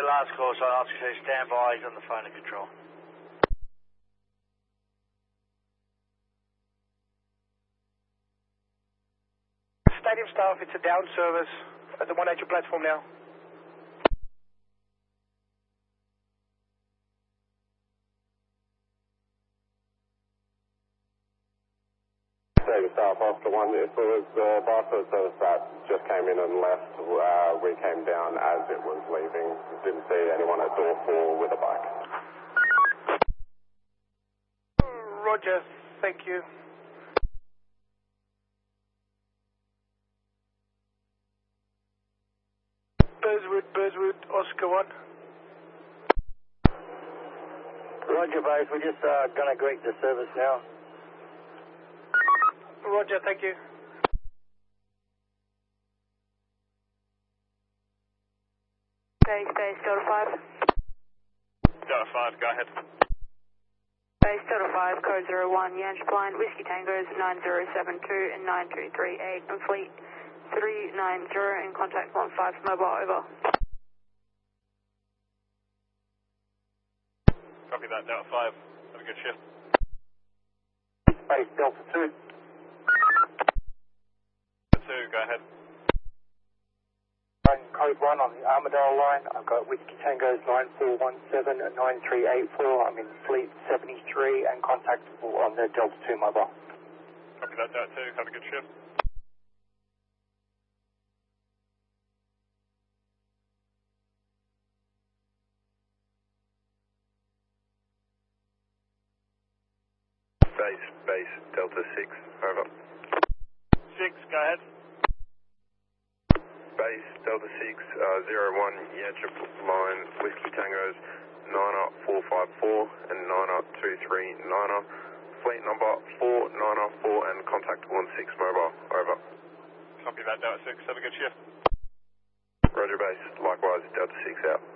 last call, so I'll ask you to stand by. He's on the phone to control. Stadium staff, it's a down service at the 180 platform now. Stadium staff, Oscar 1, if it was the Barstow service that just came in and left, we came down as it was leaving. Didn't see anyone at door 4 with a bike. Roger, thank you. Burswood, Oscar 1. Roger, base. We're just going to greet the service now. Roger, thank you. Base, Delta 5. Delta 5, go ahead. Base, Delta 5, code 01, Yankee Blind, Whiskey Tangos 9072 and 9238, and Fleet 390 and contact 15 mobile, over. Copy that, Delta 5. Have a good shift. Base, Delta 2. Delta 2, go ahead. Code 1 on the Armadale line. I've got Whiskey Tangos 9417 and 9384. I'm in Fleet 73 and contactable on the Delta 2 mobile. Copy that, Delta 2. Have a good shift. Base, Delta 6, over. 6, go ahead. Base, Delta 6, 01, Yankee line, Whiskey Tangos 90454 and 90239. Fleet number 4904 and contactable on 6 mobile, over. Copy that, Delta 6. Have a good shift. Roger, base. Likewise, Delta 6 out.